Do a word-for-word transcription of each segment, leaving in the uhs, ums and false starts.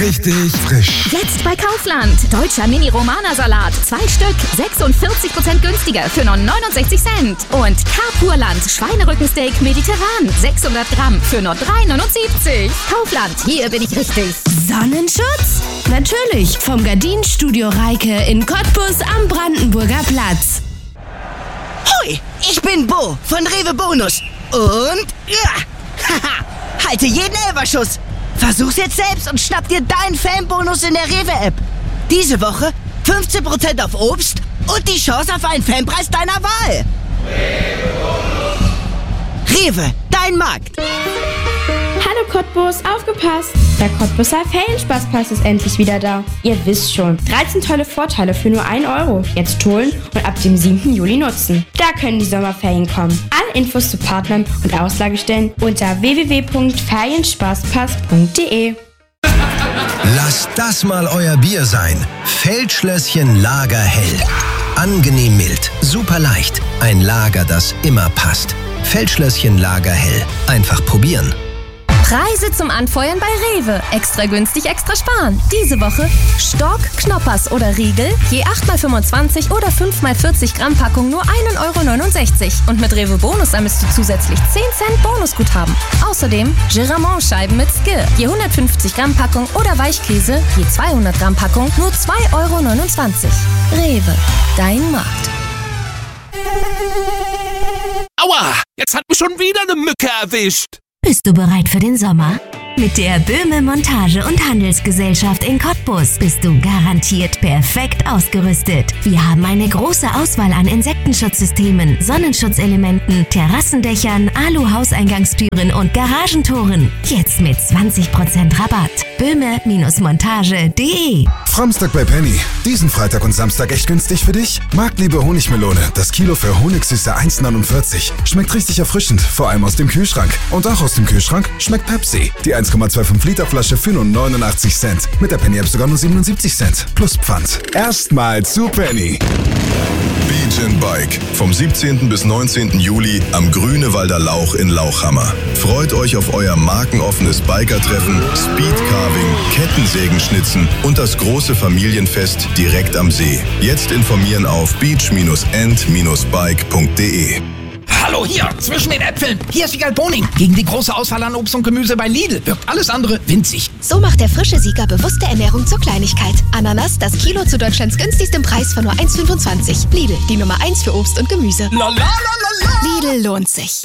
richtig frisch. Jetzt bei Kaufland. Deutscher Mini-Romana-Salat. Zwei Stück. sechsundvierzig Prozent günstiger für nur neunundsechzig Cent. Und Carpurland. Schweinerückensteak mediterran. sechshundert Gramm für nur drei neunundsiebzig. Kaufland. Hier bin ich richtig. Sonnenschutz? Natürlich. Vom Gardinenstudio Reike in Cottbus am Brandenburger Platz. Hoi, ich bin Bo von Rewe Bonus. Und ja, haha, halte jeden Elferschuss. Versuch's jetzt selbst und schnapp dir deinen Fanbonus in der Rewe-App. Diese Woche fünfzehn Prozent auf Obst und die Chance auf einen Fanpreis deiner Wahl. Rewe, dein Markt. Hallo Cottbus, aufgepasst! Der Cottbuser Ferienspaßpass ist endlich wieder da. Ihr wisst schon, dreizehn tolle Vorteile für nur ein Euro. Jetzt holen und ab dem siebten Juli nutzen. Da können die Sommerferien kommen. Alle Infos zu Partnern und Auslagestellen unter w w w punkt ferienspaßpass punkt d e. Lasst das mal euer Bier sein. Feldschlösschen Lagerhell. Angenehm mild, super leicht. Ein Lager, das immer passt. Feldschlösschen Lagerhell. Einfach probieren. Preise zum Anfeuern bei Rewe. Extra günstig, extra sparen. Diese Woche Stork, Knoppers oder Riegel, je acht mal fünfundzwanzig oder fünf mal vierzig Gramm Packung nur ein Euro neunundsechzig. Und mit Rewe Bonus sammelst du zusätzlich zehn Cent Bonusguthaben. Außerdem Giramont-Scheiben mit Skill, je hundertfünfzig Gramm Packung oder Weichkäse, je zweihundert Gramm Packung nur zwei Euro neunundzwanzig. Rewe, dein Markt. Aua, jetzt hat mich schon wieder eine Mücke erwischt. Bist du bereit für den Sommer? Mit der Böhme Montage- und Handelsgesellschaft in Cottbus bist du garantiert perfekt ausgerüstet. Wir haben eine große Auswahl an Insektenschutzsystemen, Sonnenschutzelementen, Terrassendächern, Alu-Hauseingangstüren und Garagentoren. Jetzt mit zwanzig Prozent Rabatt. böhme Montage punkt d e. Framstag bei Penny. Diesen Freitag und Samstag echt günstig für dich? Marktliebe Honigmelone. Das Kilo für Honigsüße eins neunundvierzig. Schmeckt richtig erfrischend, vor allem aus dem Kühlschrank. Und auch aus dem Kühlschrank schmeckt Pepsi. Die eins Komma fünfundzwanzig Liter Flasche für nur neunundachtzig Cent. Mit der Penny App sogar nur siebenundsiebzig Cent. Plus Pfand. Erstmal zu Penny. Beach and Bike. Vom siebzehnten bis neunzehnten Juli am Grünewalder Lauch in Lauchhammer. Freut euch auf euer markenoffenes Bikertreffen, Speedcarving, Kettensägenschnitzen und das große Familienfest direkt am See. Jetzt informieren auf beach and bike punkt d e. Hallo hier, zwischen den Äpfeln. Hier ist Wiegald Boning. Gegen die große Auswahl an Obst und Gemüse bei Lidl wirkt alles andere winzig. So macht der frische Sieger bewusste Ernährung zur Kleinigkeit. Ananas, das Kilo zu Deutschlands günstigstem Preis von nur eins fünfundzwanzig. Lidl, die Nummer eins für Obst und Gemüse. La la la la la. Lidl lohnt sich.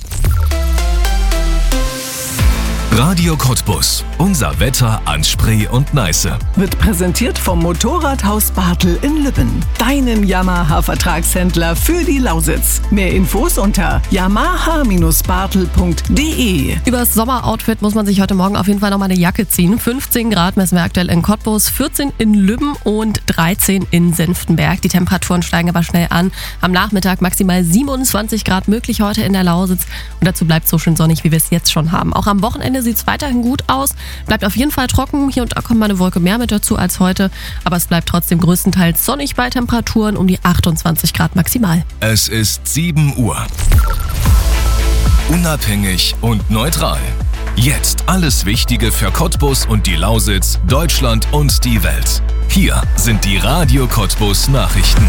Radio Cottbus. Unser Wetter an Spree und Neiße. Wird präsentiert vom Motorradhaus Bartel in Lübben. Deinem Yamaha-Vertragshändler für die Lausitz. Mehr Infos unter yamaha bartel punkt d e. Übers Sommeroutfit muss man sich heute Morgen auf jeden Fall nochmal eine Jacke ziehen. fünfzehn Grad messen wir aktuell in Cottbus, vierzehn in Lübben und dreizehn in Senftenberg. Die Temperaturen steigen aber schnell an. Am Nachmittag maximal siebenundzwanzig Grad möglich heute in der Lausitz. Und dazu bleibt es so schön sonnig, wie wir es jetzt schon haben. Auch am Wochenende sieht es weiterhin gut aus. Bleibt auf jeden Fall trocken. Hier und da kommt mal eine Wolke mehr mit dazu als heute. Aber es bleibt trotzdem größtenteils sonnig bei Temperaturen um die achtundzwanzig Grad maximal. Es ist sieben Uhr. Unabhängig und neutral. Jetzt alles Wichtige für Cottbus und die Lausitz, Deutschland und die Welt. Hier sind die Radio Cottbus Nachrichten.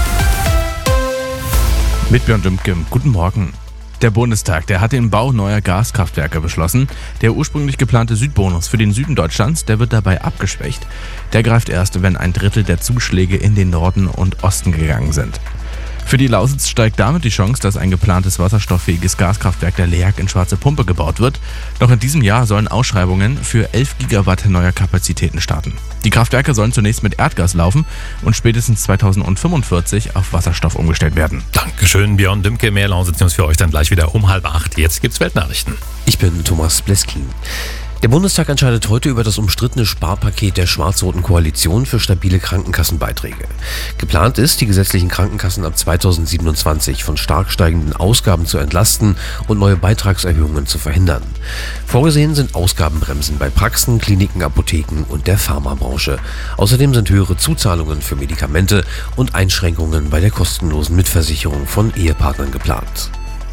Mit Björn Dümke. Guten Morgen. Der Bundestag, der hat den Bau neuer Gaskraftwerke beschlossen. Der ursprünglich geplante Südbonus für den Süden Deutschlands, der wird dabei abgeschwächt. Der greift erst, wenn ein Drittel der Zuschläge in den Norden und Osten gegangen sind. Für die Lausitz steigt damit die Chance, dass ein geplantes wasserstofffähiges Gaskraftwerk der LEAG in Schwarze Pumpe gebaut wird. Noch in diesem Jahr sollen Ausschreibungen für elf Gigawatt neuer Kapazitäten starten. Die Kraftwerke sollen zunächst mit Erdgas laufen und spätestens zweitausendfünfundvierzig auf Wasserstoff umgestellt werden. Dankeschön, Björn Dümke. Mehr Lausitz-News für euch dann gleich wieder um halb acht. Jetzt gibt's Weltnachrichten. Ich bin Thomas Bleskin. Der Bundestag entscheidet heute über das umstrittene Sparpaket der schwarz-roten Koalition für stabile Krankenkassenbeiträge. Geplant ist, die gesetzlichen Krankenkassen ab zweitausendsiebenundzwanzig von stark steigenden Ausgaben zu entlasten und neue Beitragserhöhungen zu verhindern. Vorgesehen sind Ausgabenbremsen bei Praxen, Kliniken, Apotheken und der Pharmabranche. Außerdem sind höhere Zuzahlungen für Medikamente und Einschränkungen bei der kostenlosen Mitversicherung von Ehepartnern geplant.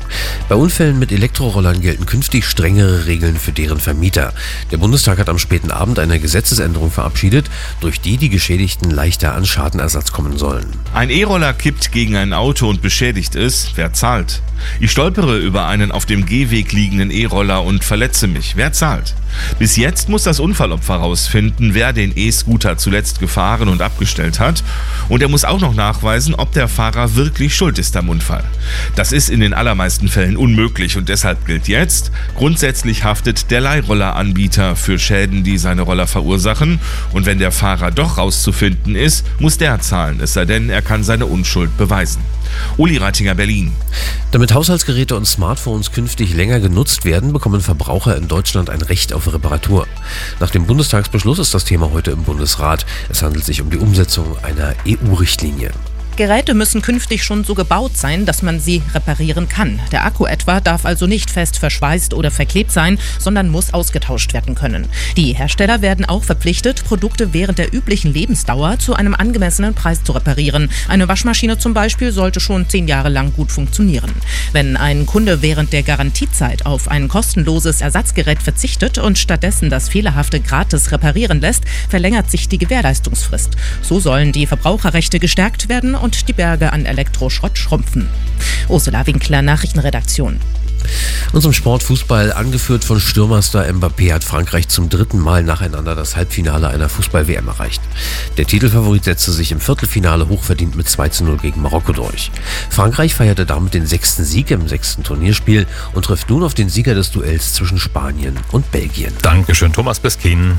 Bei Unfällen mit Elektrorollern gelten künftig strengere Regeln für deren Vermieter. Der Bundestag hat am späten Abend eine Gesetzesänderung verabschiedet, durch die die Geschädigten leichter an Schadenersatz kommen sollen. Ein E-Roller kippt gegen ein Auto und beschädigt es. Wer zahlt? Ich stolpere über einen auf dem Gehweg liegenden E-Roller und verletze mich. Wer zahlt? Bis jetzt muss das Unfallopfer herausfinden, wer den E-Scooter zuletzt gefahren und abgestellt hat. Und er muss auch noch nachweisen, ob der Fahrer wirklich schuld ist am Unfall. Das ist in den allermeisten Fällen unmöglich und deshalb gilt jetzt, grundsätzlich haftet der Leihrolleranbieter für Schäden, die seine Roller verursachen. Und wenn der Fahrer doch rauszufinden ist, muss der zahlen, es sei denn, er kann seine Unschuld beweisen. Uli Reitinger, Berlin. Damit Haushaltsgeräte und Smartphones künftig länger genutzt werden, bekommen Verbraucher in Deutschland ein Recht auf Reparatur. Nach dem Bundestagsbeschluss ist das Thema heute im Bundesrat. Es handelt sich um die Umsetzung einer E U-Richtlinie. Geräte müssen künftig schon so gebaut sein, dass man sie reparieren kann. Der Akku etwa darf also nicht fest verschweißt oder verklebt sein, sondern muss ausgetauscht werden können. Die Hersteller werden auch verpflichtet, Produkte während der üblichen Lebensdauer zu einem angemessenen Preis zu reparieren. Eine Waschmaschine zum Beispiel sollte schon zehn Jahre lang gut funktionieren. Wenn ein Kunde während der Garantiezeit auf ein kostenloses Ersatzgerät verzichtet und stattdessen das Fehlerhafte gratis reparieren lässt, verlängert sich die Gewährleistungsfrist. So sollen die Verbraucherrechte gestärkt werden und die Berge an Elektroschrott schrumpfen. Ursula Winkler, Nachrichtenredaktion. Und zum Sportfußball, angeführt von Stürmerstar Mbappé, hat Frankreich zum dritten Mal nacheinander das Halbfinale einer Fußball-W M erreicht. Der Titelfavorit setzte sich im Viertelfinale hochverdient mit zwei zu null gegen Marokko durch. Frankreich feierte damit den sechsten Sieg im sechsten Turnierspiel und trifft nun auf den Sieger des Duells zwischen Spanien und Belgien. Dankeschön, Thomas Beskin.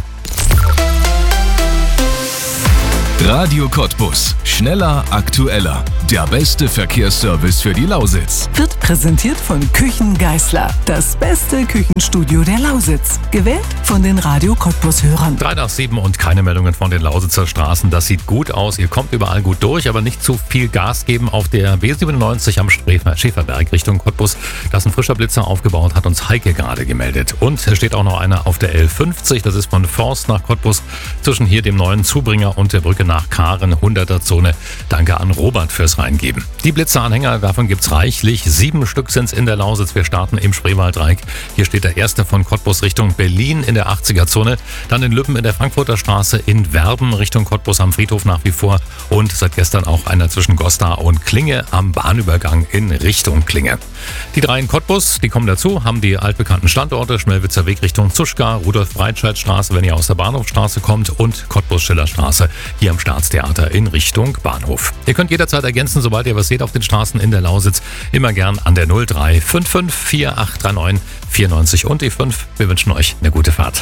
Radio Cottbus. Schneller, aktueller. Der beste Verkehrsservice für die Lausitz. Wird präsentiert von Küchen Geißler. Das beste Küchenstudio der Lausitz. Gewählt von den Radio Cottbus-Hörern. drei nach sieben und keine Meldungen von den Lausitzer Straßen. Das sieht gut aus. Ihr kommt überall gut durch, aber nicht zu viel Gas geben auf der B siebenundneunzig am Schäferberg Richtung Cottbus. Da ist ein frischer Blitzer aufgebaut, hat uns Heike gerade gemeldet. Und es steht auch noch einer auf der L fünfzig. Das ist von Forst nach Cottbus zwischen hier dem neuen Zubringer und der Brücke nach Karen, hunderter Zone. Danke an Robert fürs Reingeben. Die Blitzeranhänger, davon gibt's reichlich. Sieben Stück sind's in der Lausitz. Wir starten im Spreewaldreieck. Hier steht der erste von Cottbus Richtung Berlin in der achtziger Zone. Dann in Lübben in der Frankfurter Straße, in Werben Richtung Cottbus am Friedhof nach wie vor. Und seit gestern auch einer zwischen Goslar und Klinge am Bahnübergang in Richtung Klinge. Die drei in Cottbus, die kommen dazu, haben die altbekannten Standorte. Schmelwitzer Weg Richtung Zuschka, Rudolf-Breitscheid-Straße, wenn ihr aus der Bahnhofstraße kommt, und Cottbus-Schiller-Straße hier am Staatstheater in Richtung Bahnhof. Ihr könnt jederzeit ergänzen, sobald ihr was seht auf den Straßen in der Lausitz. Immer gern an der null drei fünf fünf vier acht drei neun vier neun null und die fünf. Wir wünschen euch eine gute Fahrt.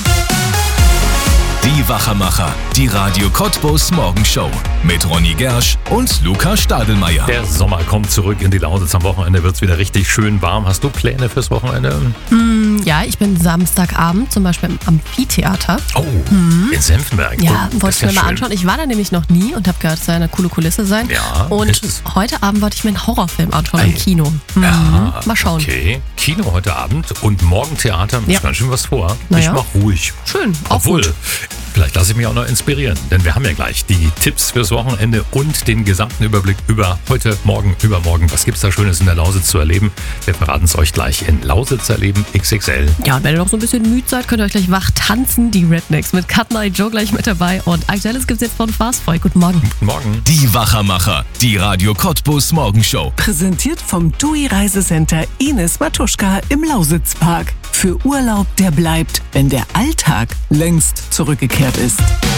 Die Wachermacher, die Radio Cottbus Morgenshow mit Ronny Gersch und Luca Stadelmeier. Der Sommer kommt zurück in die Lausitz. Am Wochenende wird es wieder richtig schön warm. Hast du Pläne fürs Wochenende? Mm, ja, ich bin Samstagabend zum Beispiel im Amphitheater. Oh, mhm. in Senftenberg. Ja, oh, wollte ich mir mal schön anschauen. Ich war da nämlich noch nie und habe gehört, es soll eine coole Kulisse sein. Ja, und heute Abend wollte ich mir einen Horrorfilm anschauen im Kino. Mhm. Ja, mal schauen. Okay, Kino heute Abend und morgen Theater. Ist ja ganz schön was vor. Naja. Ich mach ruhig. Schön, auch Obwohl, gut. Vielleicht lasse ich mich auch noch inspirieren, denn wir haben ja gleich die Tipps fürs Wochenende und den gesamten Überblick über heute, morgen, übermorgen. Was gibt's da Schönes in der Lausitz zu erleben? Wir verraten es euch gleich in Lausitz erleben X X L. Ja, und wenn ihr noch so ein bisschen müde seid, könnt ihr euch gleich wach tanzen. Die Rednecks mit Cut Night Joe gleich mit dabei. Und Aktuelles gibt's jetzt von Fastboy. Guten Morgen. Guten Morgen. Die Wachermacher, die Radio Cottbus Morgenshow. Präsentiert vom T U I Reisecenter Ines Matuschka im Lausitzpark. Für Urlaub, der bleibt, wenn der Alltag längst zurückgekehrt ist.